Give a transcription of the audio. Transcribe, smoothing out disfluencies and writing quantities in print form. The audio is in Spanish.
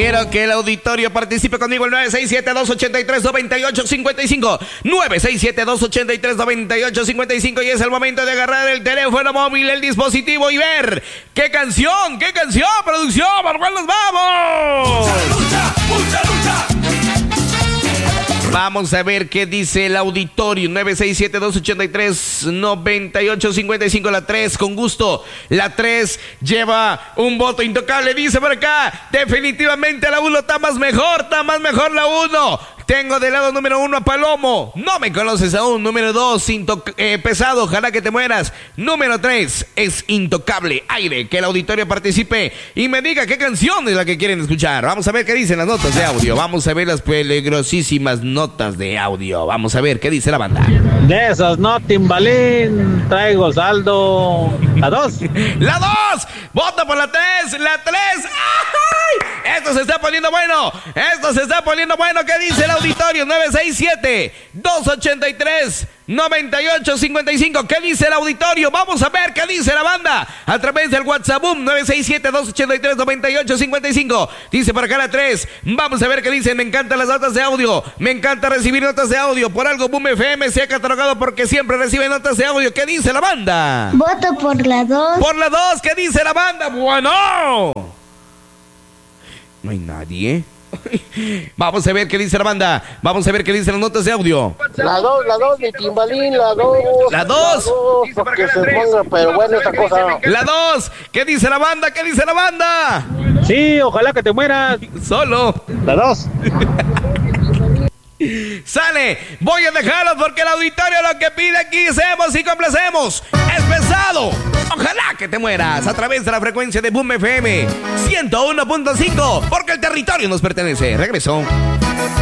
Quiero que el auditorio participe conmigo el 967-283-9855. 967-283-9855. Y es el momento de agarrar el teléfono móvil, el dispositivo y ver qué canción, producción, ¿por cuál nos vamos? ¡Mucha lucha! Vamos a ver qué dice el auditorio. 967-283-9855. La 3, con gusto. La 3 lleva un voto intocable. Dice por acá, definitivamente la 1 está más mejor la 1. Tengo del lado número 1 a Palomo. No me conoces aún. Número 2, pesado, ojalá que te mueras. Número 3, es intocable. Aire, que el auditorio participe y me diga qué canción es la que quieren escuchar. Vamos a ver qué dicen las notas de audio. Vamos a ver las peligrosísimas notas de audio. Vamos a ver qué dice la banda. De esas no, Timbalín. Traigo saldo. La 2. La 2. Vota por la 3. La 3. ¡Ay! Esto se está poniendo bueno. ¿Qué dice el auditorio? 967-283-9855. ¿Qué dice el auditorio? Vamos a ver qué dice la banda a través del WhatsApp 967-283-9855. Dice por acá la 3. Vamos a ver qué dice. Me encantan las notas de audio. Me encanta recibir notas de audio. Por algo Boom FM se ha catalogado porque siempre recibe notas de audio. ¿Qué dice la banda? Voto por la 2. Por la 2. ¿Qué dice la banda? Bueno, no hay nadie. Vamos a ver qué dice la banda. Vamos a ver qué dicen las notas de audio. La 2, mi Timbalín, la 2. La 2. Porque se ponga, pero bueno, esta cosa. La 2. ¿Qué dice la banda? Sí, ojalá que te mueras. Solo. La 2. Sale, voy a dejarlos porque el auditorio lo que pide aquí hacemos y complacemos. Es pesado. Ojalá que te mueras a través de la frecuencia de Boom FM 101.5, porque el territorio nos pertenece. Regresó.